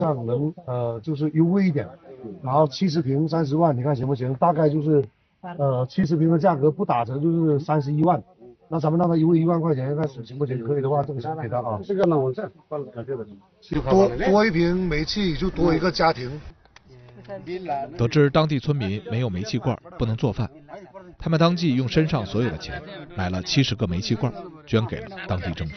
上能就是优惠一点，然后70平30万，你看行不行？大概就是70平的价格不打折就是31万，那咱们让他优惠1万块钱，看行不行？可以的话，这个钱给他啊。这个呢，我这多一瓶煤气就多一个家庭。 得知当地村民没有煤气罐，不能做饭，他们当即用身上所有的钱买了70个煤气罐，捐给了当地政府。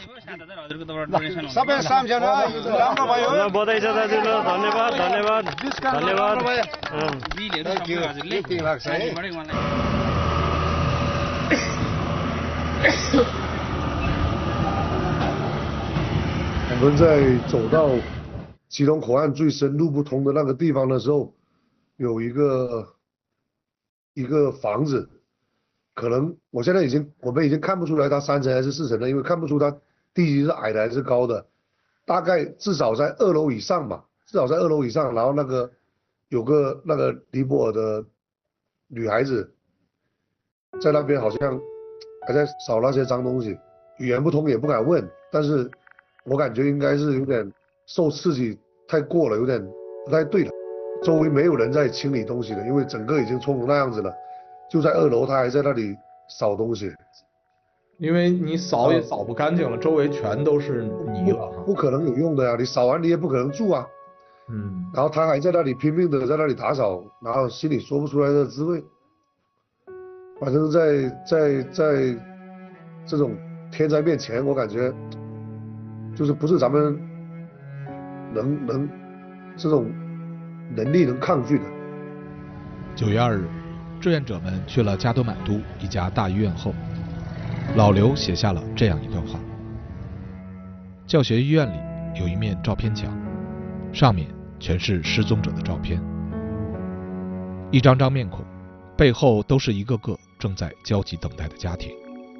我们在走到吉隆口岸最深路不通的那个地方的时候，有一个房子，可能我们已经看不出来它3层还是4层了，因为看不出它地基是矮的还是高的，大概至少在2楼以上吧，然后有个尼泊尔的女孩子在那边好像还在扫那些脏东西，语言不通也不敢问，但是我感觉应该是有点受刺激太过了，有点不太对了。周围没有人在清理东西的，因为整个已经冲成那样子了。就在2楼，他还在那里扫东西。 因为你扫也扫不干净了，周围全都是泥了。 不可能有用的呀，你扫完你也不可能住啊。然后他还在那里拼命的在那里打扫，然后心里说不出来的滋味。反正在这种天灾面前，我感觉就是不是咱们能这种能力能抗拒的。 9月2日，志愿者们去了加德满都一家大医院后，老刘写下了这样一段话：教学医院里有一面照片墙，上面全是失踪者的照片，一张张面孔，背后都是一个个正在焦急等待的家庭。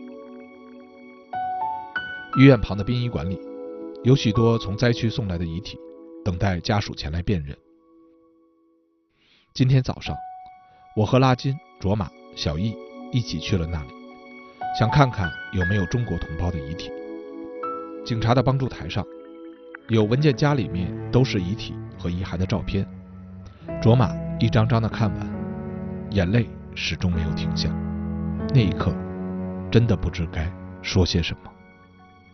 医院旁的殡仪馆里，有许多从灾区送来的遗体，等待家属前来辨认。今天早上，我和拉金、卓玛、小易一起去了那里，想看看有没有中国同胞的遗体。警察的帮助台上，有文件夹里面都是遗体和遗骸的照片。卓玛一张张的看完，眼泪始终没有停下。那一刻，真的不知该说些什么。